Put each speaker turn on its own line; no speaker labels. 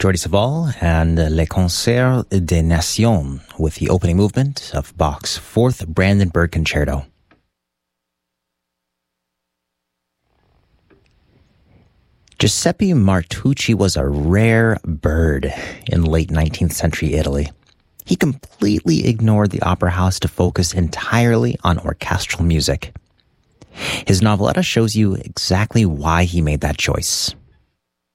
Jordi Savall and Le Concert des Nations with the opening movement of Bach's Fourth Brandenburg Concerto. Giuseppe Martucci was a rare bird in late 19th century Italy. He completely ignored the opera house to focus entirely on orchestral music. His noveletta shows you exactly why he made that choice.